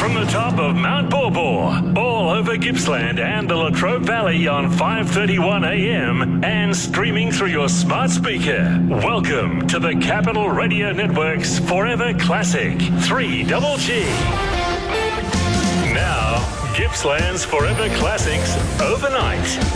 from the top of Mount Baw, all over Gippsland and the Latrobe Valley on 5:31 a.m. and streaming through your smart speaker. Welcome to the Capital Radio Network's Forever Classic 3GG. Now, Gippsland's Forever Classics overnight.